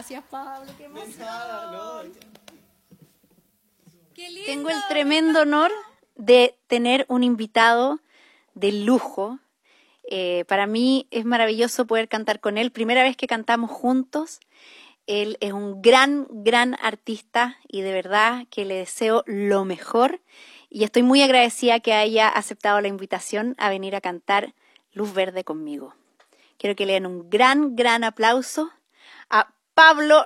Gracias, Pablo, qué emoción. De nada, no. Qué lindo. Tengo el tremendo honor de tener un invitado de lujo. Para mí es maravilloso poder cantar con él. Primera vez que cantamos juntos. Él es un gran, gran artista y de verdad que le deseo lo mejor. Y estoy muy agradecida que haya aceptado la invitación a venir a cantar Luz Verde conmigo. Quiero que le den un gran, gran aplauso a Pablo